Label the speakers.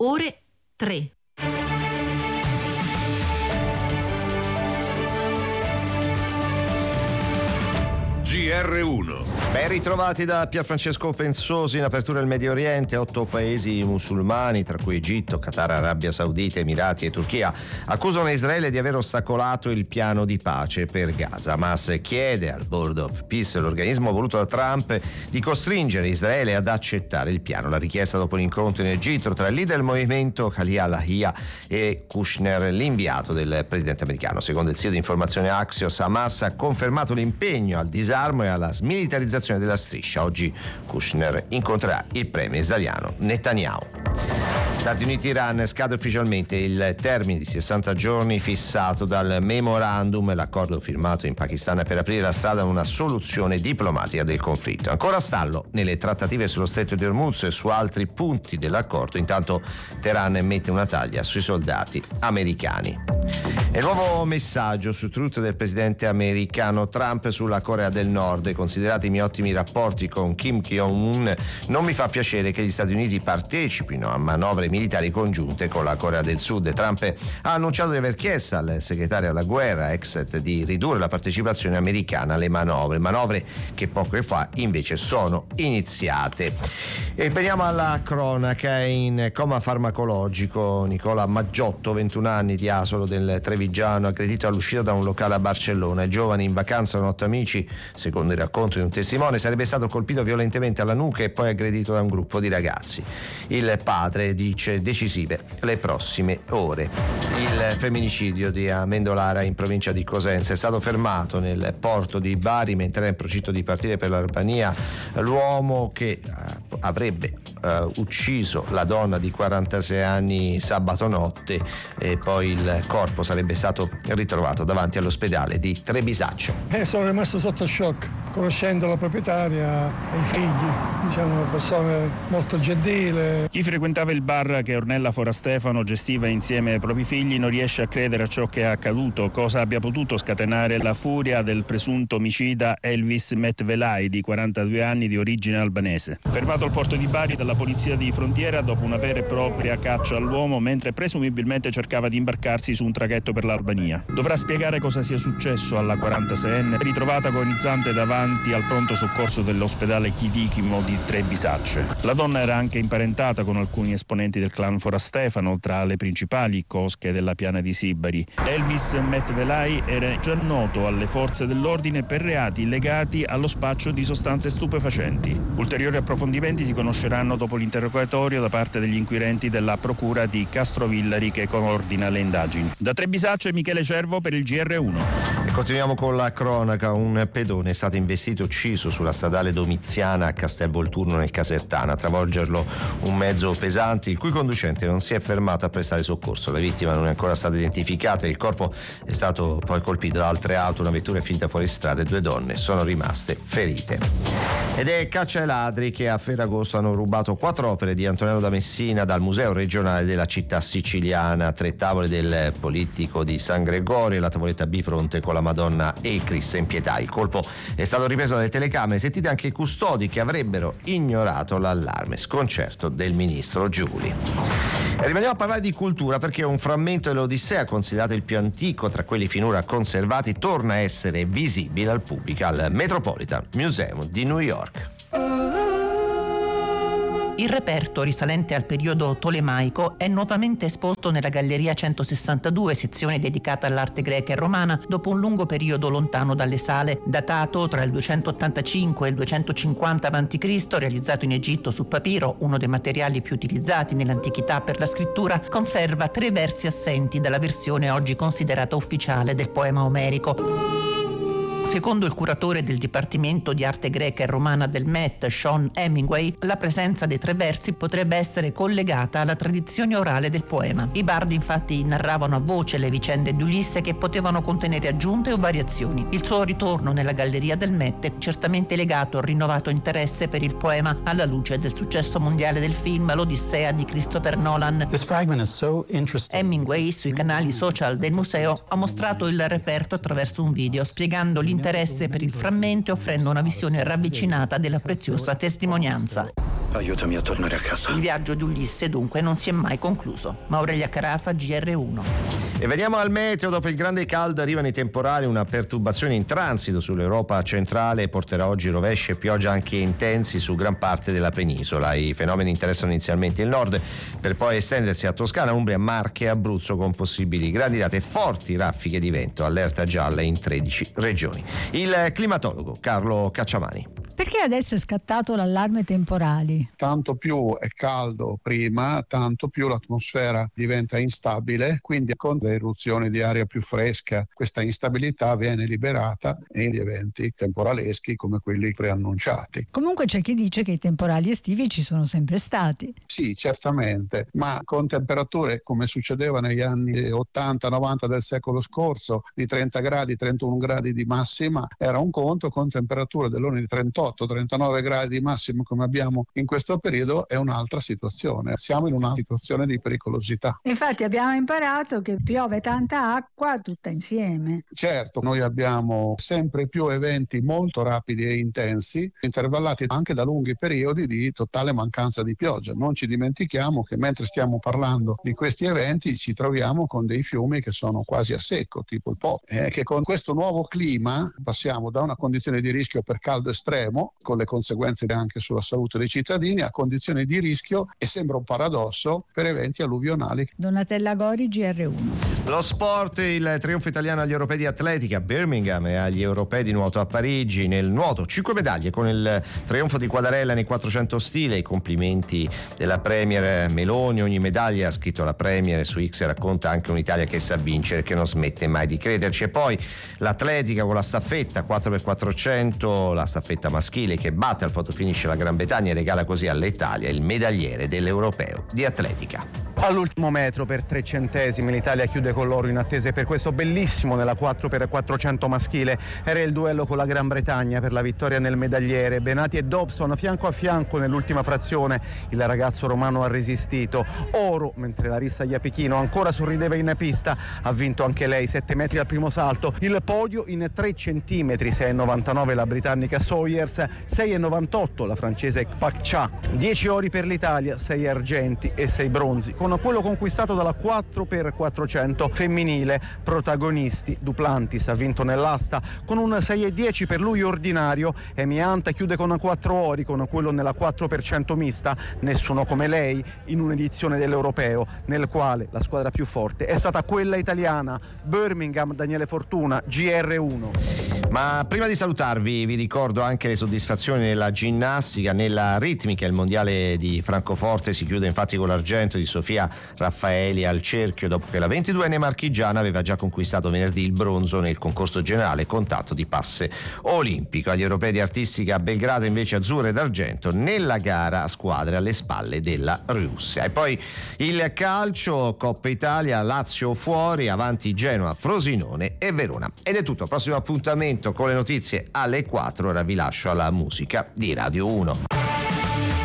Speaker 1: ore 3.
Speaker 2: GR1.
Speaker 3: Ben ritrovati da Pierfrancesco Pensosi. In apertura del Medio Oriente, 8 paesi musulmani, tra cui Egitto, Qatar, Arabia Saudita, Emirati e Turchia, accusano Israele di aver ostacolato il piano di pace per Gaza. Hamas chiede al Board of Peace, l'organismo voluto da Trump, di costringere Israele ad accettare il piano. La richiesta dopo l'incontro in Egitto tra il leader del movimento Khalil al-Hayya e Kushner, l'inviato del presidente americano. Secondo il sito di informazione Axios, Hamas ha confermato l'impegno al disarmo e alla smilitarizzazione della striscia. Oggi Kushner incontrerà il premier israeliano Netanyahu. Stati Uniti-Iran, scade ufficialmente il termine di 60 giorni fissato dal memorandum, l'accordo firmato in Pakistan per aprire la strada a una soluzione diplomatica del conflitto. Ancora stallo nelle trattative sullo stretto di Hormuz e su altri punti dell'accordo. Intanto Teheran mette una taglia sui soldati americani. E nuovo messaggio su Truth del presidente americano Trump sulla Corea del Nord. Considerati i miei ottimi rapporti con Kim Jong-un, non mi fa piacere che gli Stati Uniti partecipino a manovre militari congiunte con la Corea del Sud. Trump ha annunciato di aver chiesto al segretario alla guerra Exet di ridurre la partecipazione americana alle manovre che poco fa invece sono iniziate. E veniamo alla cronaca. In coma farmacologico Nicola Maggiotto, 21 anni, di Asolo del Trevigiano, aggredito all'uscita da un locale a Barcellona. Il giovane, in vacanza con 8 amici, secondo il racconto di un testimone, sarebbe stato colpito violentemente alla nuca e poi aggredito da un gruppo di ragazzi. Il padre dice decisive le prossime ore. Il femminicidio di Amendolara in provincia di Cosenza è stato fermato nel porto di Bari mentre era in procinto di partire per l'Albania. L'uomo che avrebbe ucciso la donna di 46 anni sabato notte, e poi il corpo sarebbe stato ritrovato davanti all'ospedale di Trebisaccio.
Speaker 4: Sono rimasto sotto shock conoscendo la proprietaria e i figli, diciamo una persona molto gentile.
Speaker 5: Chi frequentava il bar che Ornella Forastefano gestiva insieme ai propri figli non riesce a credere a ciò che è accaduto, cosa abbia potuto scatenare la furia del presunto omicida Elvis Metvelai, di 42 anni, di origine albanese. Fermato al porto di Bari dalla polizia di frontiera dopo una vera e propria caccia all'uomo mentre presumibilmente cercava di imbarcarsi su un traghetto per l'Albania. Dovrà spiegare cosa sia successo alla 46enne, ritrovata agonizzante davanti al pronto soccorso dell'ospedale Chidikimo di Trebisacce. La donna era anche imparentata con alcuni esponenti del clan Forastefano, tra le principali cosche della piana di Sibari. Elvis Metvelai era già noto alle forze dell'ordine per reati legati allo spaccio di sostanze stupefacenti. Ulteriori approfondimenti si conosceranno dopo l'interrogatorio da parte degli inquirenti della procura di Castrovillari che coordina le indagini. Da Trebisacce, Michele Cervo per il GR1.
Speaker 3: E continuiamo con la cronaca. Un pedone è stato investito e ucciso sulla stradale Domiziana a Castelvolturno nel Casertano. A travolgerlo un mezzo pesante il cui conducente non si è fermato a prestare soccorso. La vittima non è ancora stata identificata. Il corpo è stato poi colpito da altre auto, una vettura è finita fuori strada e 2 donne sono rimaste ferite. Ed è caccia ai ladri che a Ferragosto hanno rubato 4 opere di Antonello da Messina dal Museo regionale della città siciliana, 3 tavole del Polittico di San Gregorio e la tavoletta bifronte con la Madonna e il Cristo in pietà. Il colpo è stato ripreso dalle telecamere, sentite anche i custodi che avrebbero ignorato l'allarme. Sconcerto del ministro Giuli. E rimaniamo a parlare di cultura perché un frammento dell'Odissea, considerato il più antico tra quelli finora conservati, torna a essere visibile al pubblico al Metropolitan Museum di New York.
Speaker 1: Il reperto, risalente al periodo tolemaico, è nuovamente esposto nella Galleria 162, sezione dedicata all'arte greca e romana, dopo un lungo periodo lontano dalle sale. Datato tra il 285 e il 250 a.C., realizzato in Egitto su papiro, uno dei materiali più utilizzati nell'antichità per la scrittura, conserva 3 versi assenti dalla versione oggi considerata ufficiale del poema omerico. Secondo il curatore del Dipartimento di Arte Greca e Romana del Met, Sean Hemingway, la presenza dei 3 versi potrebbe essere collegata alla tradizione orale del poema. I bardi infatti narravano a voce le vicende di Ulisse che potevano contenere aggiunte o variazioni. Il suo ritorno nella Galleria del Met è certamente legato al rinnovato interesse per il poema alla luce del successo mondiale del film L'Odissea di Christopher Nolan. Hemingway sui canali social del museo ha mostrato il reperto attraverso un video spiegando l'interesse per il frammento e offrendo una visione ravvicinata della preziosa testimonianza.
Speaker 2: Aiutami a tornare a casa.
Speaker 1: Il viaggio di Ulisse dunque non si è mai concluso. Aurelia Carafa, GR1.
Speaker 3: E veniamo al meteo. Dopo il grande caldo arrivano i temporali, una perturbazione in transito sull'Europa centrale porterà oggi rovesci e pioggia anche intensi su gran parte della penisola. I fenomeni interessano inizialmente il nord per poi estendersi a Toscana, Umbria, Marche e Abruzzo con possibili grandinate e forti raffiche di vento, allerta gialla in 13 regioni. Il climatologo Carlo Cacciamani.
Speaker 6: Perché adesso è scattato l'allarme temporali?
Speaker 7: Tanto più è caldo prima, tanto più l'atmosfera diventa instabile, quindi con le eruzioni di aria più fresca questa instabilità viene liberata in eventi temporaleschi come quelli preannunciati.
Speaker 6: Comunque c'è chi dice che i temporali estivi ci sono sempre stati.
Speaker 7: Sì, certamente, ma con temperature come succedeva negli anni 80-90 del secolo scorso di 30 gradi, 31 gradi di massima era un conto, con temperature dell'ordine di 38-39 gradi di massimo come abbiamo in questo periodo è un'altra situazione. Siamo in una situazione di pericolosità.
Speaker 6: Infatti abbiamo imparato che piove tanta acqua tutta insieme.
Speaker 7: Certo, noi abbiamo sempre più eventi molto rapidi e intensi, intervallati anche da lunghi periodi di totale mancanza di pioggia. Non ci dimentichiamo che mentre stiamo parlando di questi eventi ci troviamo con dei fiumi che sono quasi a secco, tipo il Po, che con questo nuovo clima passiamo da una condizione di rischio per caldo estremo, con le conseguenze anche sulla salute dei cittadini, a condizioni di rischio, e sembra un paradosso, per eventi alluvionali.
Speaker 6: Donatella Gori, GR1.
Speaker 3: Lo sport, il trionfo italiano agli europei di atletica a Birmingham e agli europei di nuoto a Parigi. Nel nuoto 5 medaglie con il trionfo di Quadarella nei 400 stile. I complimenti della premier Meloni. Ogni medaglia, ha scritto la premier su X, racconta anche un'Italia che sa vincere e che non smette mai di crederci. E poi l'atletica con la staffetta 4x400, la staffetta maschile che batte al fotofinish la Gran Bretagna e regala così all'Italia il medagliere dell'europeo di atletica.
Speaker 8: All'ultimo metro, per 3 centesimi, l'Italia chiude con l'oro in attesa per questo bellissimo nella 4x400 maschile. Era il duello con la Gran Bretagna per la vittoria nel medagliere. Benati e Dobson fianco a fianco nell'ultima frazione. Il ragazzo romano ha resistito. Oro, mentre Larissa Iapichino ancora sorrideva in pista. Ha vinto anche lei 7 metri al primo salto. Il podio in 3 centimetri, 6,99 la britannica Sawyers, 6,98 la francese Kpakcha. 10 ori per l'Italia, 6 argenti e 6 bronzi, con quello conquistato dalla 4x400 femminile. Protagonisti Duplantis ha vinto nell'asta con un 6,10 per lui ordinario, e Mianta chiude con 4 ori con quello nella 4x100 mista. Nessuno come lei in un'edizione dell'europeo nel quale la squadra più forte è stata quella italiana. Birmingham, Daniele Fortuna, GR1.
Speaker 3: Ma prima di salutarvi vi ricordo anche le soddisfazioni nella ginnastica, nella ritmica. Il mondiale di Francoforte si chiude infatti con l'argento di Sofia Raffaeli al cerchio, dopo che la 22enne marchigiana aveva già conquistato venerdì il bronzo nel concorso generale contatto di passe olimpico. Agli europei di artistica a Belgrado invece azzurro ed argento nella gara a squadre alle spalle della Russia. E poi il calcio, Coppa Italia, Lazio fuori, avanti Genoa, Frosinone e Verona. Ed è tutto, prossimo appuntamento con le notizie alle 4. Ora vi lascio alla musica di Radio 1.